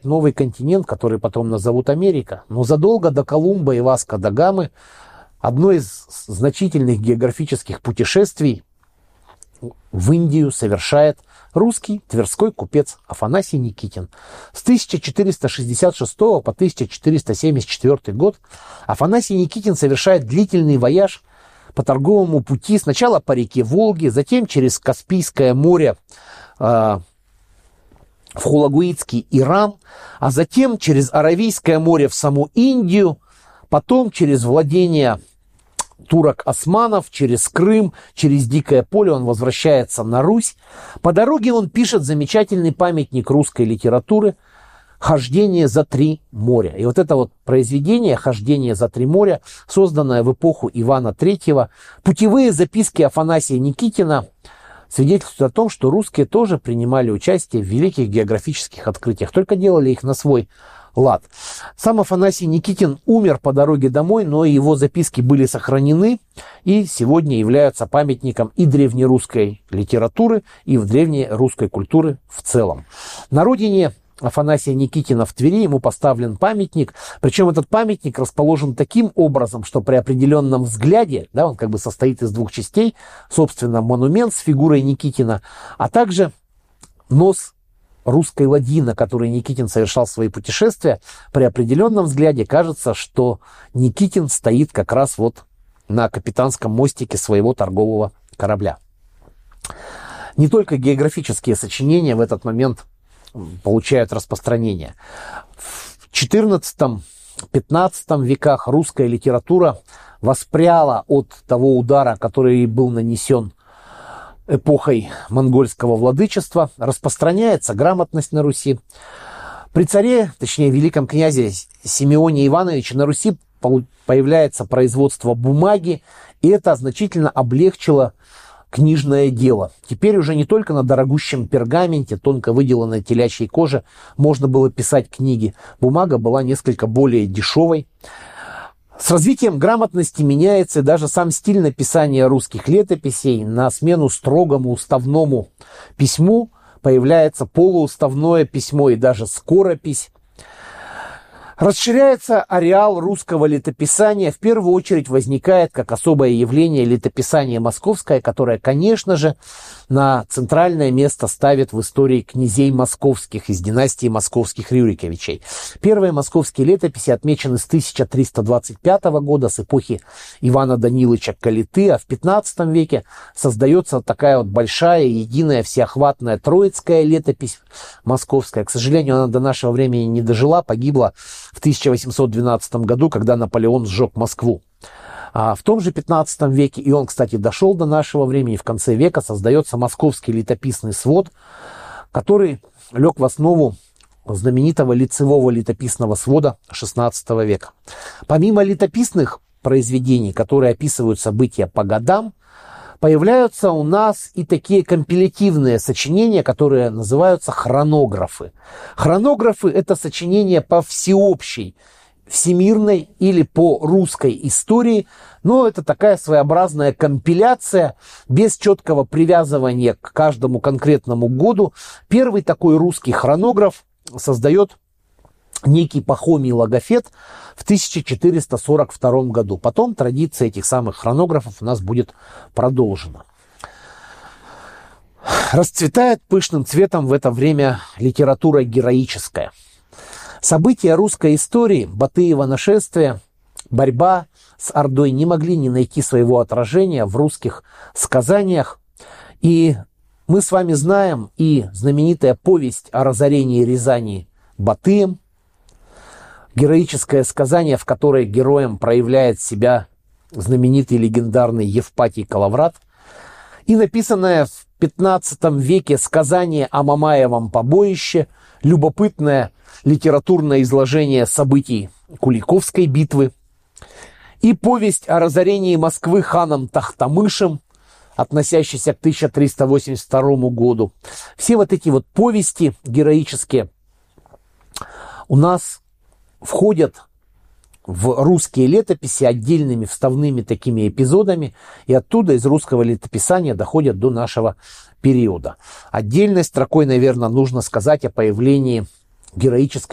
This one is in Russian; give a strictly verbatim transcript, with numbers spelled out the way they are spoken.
открывает новый континент, который потом назовут Америка. Но задолго до Колумба и Васко да Гамы одно из значительных географических путешествий в Индию совершает русский тверской купец Афанасий Никитин. С тысяча четыреста шестьдесят шестого по тысяча четыреста семьдесят четвёртый год Афанасий Никитин совершает длительный вояж по торговому пути сначала по реке Волге, затем через Каспийское море э, в Хулагуитский Иран, а затем через Аравийское море в саму Индию, потом через владения турок-османов, через Крым, через Дикое поле он возвращается на Русь. По дороге он пишет замечательный памятник русской литературы «Хождение за три моря». И вот это вот произведение «Хождение за три моря», созданное в эпоху Ивана Третьего, путевые записки Афанасия Никитина, свидетельствуют о том, что русские тоже принимали участие в великих географических открытиях, только делали их на свой лад. Сам Афанасий Никитин умер по дороге домой, но его записки были сохранены и сегодня являются памятником и древнерусской литературы, и в древнерусской культуры в целом. На родине Афанасия Никитина в Твери ему поставлен памятник, причем этот памятник расположен таким образом, что при определенном взгляде, да, он как бы состоит из двух частей, собственно, монумент с фигурой Никитина, а также нос русской ладьи, на которой Никитин совершал свои путешествия, при определенном взгляде кажется, что Никитин стоит как раз вот на капитанском мостике своего торгового корабля. Не только географические сочинения в этот момент получают распространение. В четырнадцатом-пятнадцатом веках русская литература воспряла от того удара, который был нанесен эпохой монгольского владычества, распространяется грамотность на Руси. При царе, точнее великом князе Симеоне Ивановиче на Руси появляется производство бумаги, и это значительно облегчило книжное дело. Теперь уже не только на дорогущем пергаменте, тонко выделанной телячьей коже можно было писать книги. Бумага была несколько более дешевой. С развитием грамотности меняется даже сам стиль написания русских летописей. На смену строгому уставному письму появляется полууставное письмо и даже скоропись. Расширяется ареал русского летописания. В первую очередь возникает как особое явление летописание московское, которое, конечно же, на центральное место ставит в истории князей московских из династии московских Рюриковичей. Первые московские летописи отмечены с тысяча триста двадцать пятого года, с эпохи Ивана Даниловича Калиты, а в пятнадцатом веке создается такая вот большая, единая, всеохватная Троицкая летопись московская. К сожалению, она до нашего времени не дожила, погибла в тысяча восемьсот двенадцатом году, когда Наполеон сжег Москву. А в том же пятнадцатом веке, и он, кстати, дошел до нашего времени, в конце века создается Московский летописный свод, который лег в основу знаменитого лицевого летописного свода шестнадцатого века. Помимо летописных произведений, которые описывают события по годам, появляются у нас и такие компилятивные сочинения, которые называются хронографы. Хронографы – это сочинения по всеобщей, всемирной или по русской истории, но это такая своеобразная компиляция без четкого привязывания к каждому конкретному году. Первый такой русский хронограф создает некий Пахомий Логофет в тысяча четыреста сорок втором году. Потом традиция этих самых хронографов у нас будет продолжена. Расцветает пышным цветом в это время литература героическая. События русской истории, Батыево нашествие, борьба с Ордой не могли не найти своего отражения в русских сказаниях. И мы с вами знаем и знаменитая повесть о разорении Рязани Батыем, героическое сказание, в которой героем проявляет себя знаменитый легендарный Евпатий Калаврат, и написанное в пятнадцатом веке сказание о Мамаевом побоище, любопытное литературное изложение событий Куликовской битвы, и повесть о разорении Москвы ханом Тохтамышем, относящийся к тысяча триста восемьдесят второму году. Все вот эти вот повести героические у нас входят в русские летописи отдельными вставными такими эпизодами, и оттуда из русского летописания доходят до нашего периода. Отдельной строкой, наверное, нужно сказать о появлении героической